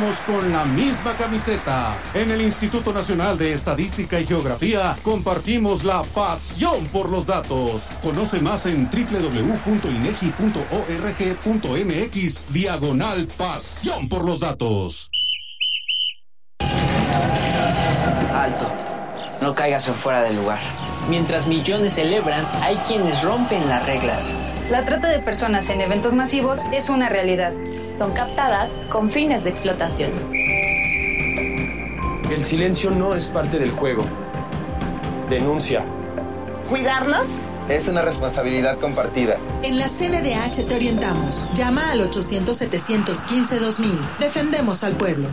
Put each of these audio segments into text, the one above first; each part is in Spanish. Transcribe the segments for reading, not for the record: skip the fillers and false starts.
vestimos con la misma camiseta. En el Instituto Nacional de Estadística y Geografía compartimos la pasión por los datos. Conoce más en www.inegi.org.mx/pasión por los datos. Alto, no caigas en fuera del lugar. Mientras millones celebran, hay quienes rompen las reglas. La trata de personas en eventos masivos es una realidad. Son captadas con fines de explotación. El silencio no es parte del juego. Denuncia. ¿Cuidarnos? Es una responsabilidad compartida. En la CNDH te orientamos. Llama al 800-715-2000. Defendemos al pueblo.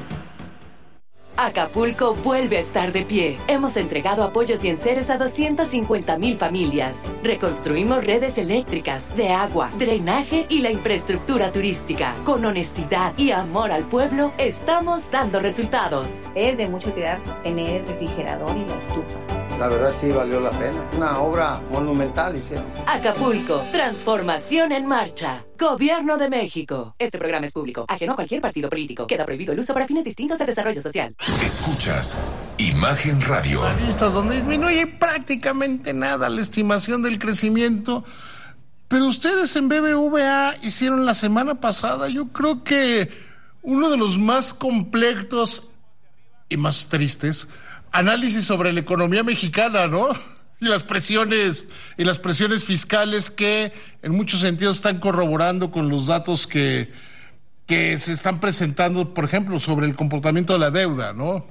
Acapulco vuelve a estar de pie. Hemos entregado apoyos y enseres a 250,000 familias. Reconstruimos redes eléctricas, de agua, drenaje y la infraestructura turística. Con honestidad y amor al pueblo, estamos dando resultados. Es de mucha utilidad tener el refrigerador y la estufa. La verdad sí valió la pena. Una obra monumental hicieron. Acapulco, transformación en marcha. Gobierno de México. Este programa es público, ajeno a cualquier partido político. Queda prohibido el uso para fines distintos de desarrollo social. Escuchas Imagen Radio. Vistas donde disminuye prácticamente nada la estimación del crecimiento. Pero ustedes en BBVA hicieron la semana pasada, yo creo que uno de los más complejos y más tristes análisis sobre la economía mexicana, ¿no? Y las presiones fiscales que en muchos sentidos están corroborando con los datos que se están presentando, por ejemplo, sobre el comportamiento de la deuda, ¿no?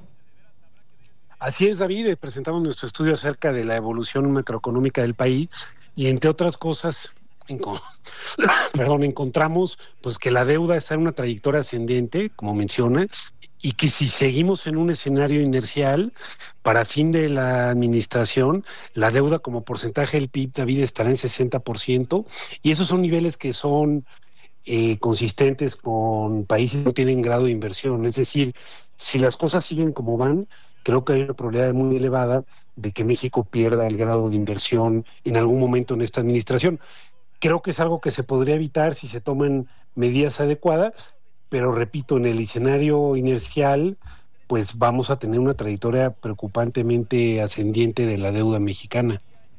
Así es, David, presentamos nuestro estudio acerca de la evolución macroeconómica del país y, entre otras cosas, encontramos pues que la deuda está en una trayectoria ascendente, como mencionas, y que si seguimos en un escenario inercial, para fin de la administración, la deuda como porcentaje del PIB, David, estará en 60%, y esos son niveles que son consistentes con países que no tienen grado de inversión. Es decir, si las cosas siguen como van, creo que hay una probabilidad muy elevada de que México pierda el grado de inversión en algún momento en esta administración. Creo que es algo que se podría evitar si se toman medidas adecuadas, pero repito, en el escenario inercial, pues vamos a tener una trayectoria preocupantemente ascendiente de la deuda mexicana.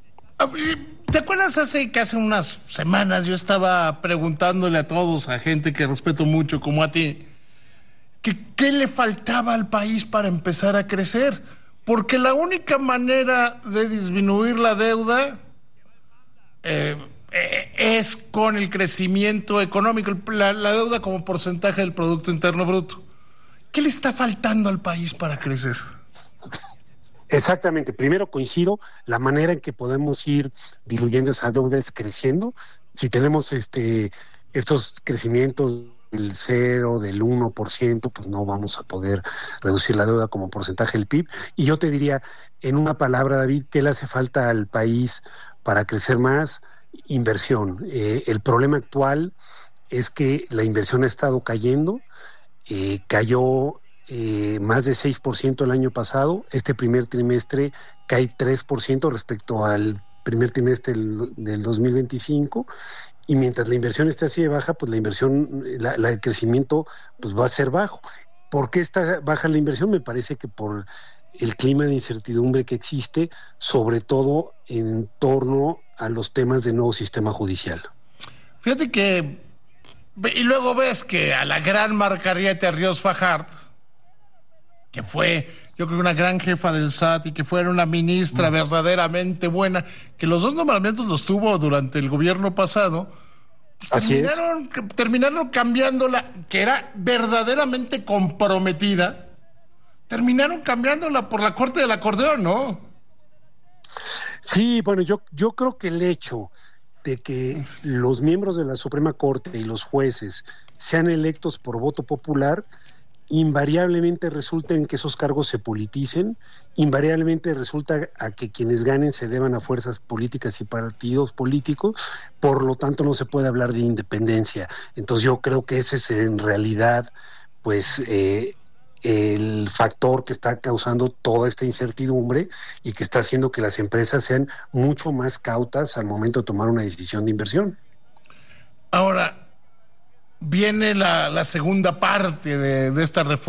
¿Te acuerdas hace unas semanas yo estaba preguntándole a todos, a gente que respeto mucho como a ti, que qué le faltaba al país para empezar a crecer? Porque la única manera de disminuir la deuda es con el crecimiento económico, la deuda como porcentaje del Producto Interno Bruto. ¿Qué le está faltando al país para crecer? Exactamente. Primero coincido, la manera en que podemos ir diluyendo esa deuda es creciendo. Si tenemos estos crecimientos del 0, del 1%, pues no vamos a poder reducir la deuda como porcentaje del PIB. Y yo te diría, en una palabra, David, ¿qué le hace falta al país para crecer más? Inversión. El problema actual es que la inversión ha estado cayendo, cayó más de 6% el año pasado, este primer trimestre cae 3% respecto al primer trimestre del 2025, y mientras la inversión esté así de baja, pues el crecimiento pues va a ser bajo. ¿Por qué está baja la inversión? Me parece que por el clima de incertidumbre que existe, sobre todo en torno a los temas del nuevo sistema judicial. Fíjate que, y luego ves que a la gran Margarita Ríos Fajard, que fue, yo creo, una gran jefa del SAT y que fue una ministra verdaderamente buena, que los dos nombramientos los tuvo durante el gobierno pasado, pues terminaron cambiándola, que era verdaderamente comprometida, terminaron cambiándola por la corte del acordeón, ¿no? Sí, bueno, yo creo que el hecho de que los miembros de la Suprema Corte y los jueces sean electos por voto popular invariablemente resulta en que esos cargos se politicen, invariablemente resulta a que quienes ganen se deban a fuerzas políticas y partidos políticos, por lo tanto no se puede hablar de independencia. Entonces yo creo que ese es en realidad pues el factor que está causando toda esta incertidumbre y que está haciendo que las empresas sean mucho más cautas al momento de tomar una decisión de inversión. Ahora, viene la segunda parte de esta reforma.